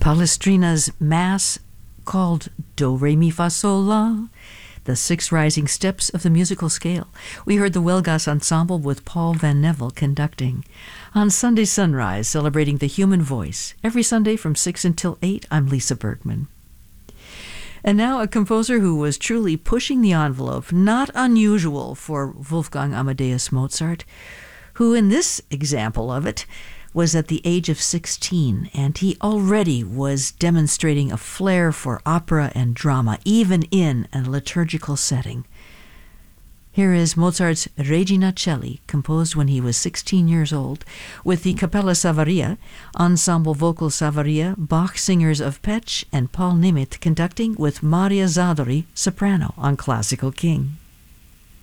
Palestrina's Mass called Do, Re, Mi, Fa, Sol, La, the 6 rising steps of the musical scale. We heard the Welgas Ensemble with Paul Van Neville conducting. On Sunday Sunrise, celebrating the human voice. Every Sunday from 6 until 8, I'm Lisa Bergman. And now a composer who was truly pushing the envelope, not unusual for Wolfgang Amadeus Mozart, who in this example of it was at the age of 16, and he already was demonstrating a flair for opera and drama, even in a liturgical setting. Here is Mozart's Regina Coeli, composed when he was 16 years old, with the Capella Savaria, Ensemble Vocal Savaria, Bach Singers of Pécs, and Paul Nimet conducting with Maria Zadori, soprano, on Classical King.